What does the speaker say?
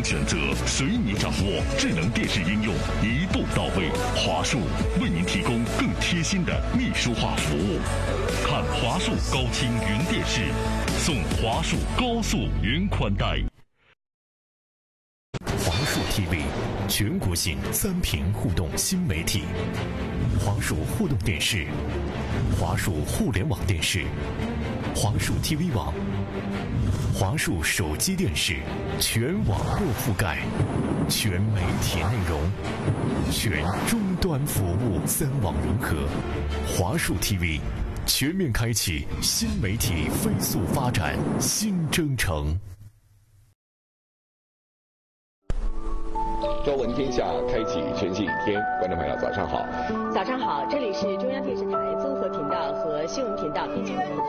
选择，随你掌握。智能电视应用一步到位，华数为您提供更贴心的秘书化服务。看华数高清云电视，送华数高速云宽带。 华数 TV 全国性3屏互动新媒体，华数互动电视、华数互联网电视、华数 TV 网、华数手机电视，全网络覆盖，全媒体内容，全终端服务，3网融合。华数 TV 全面开启新媒体飞速发展新征程。 朝闻天下，开启全新一天。观众朋友，早上好。 早上好，这里是中央电视台综合频道和新闻频道编辑部。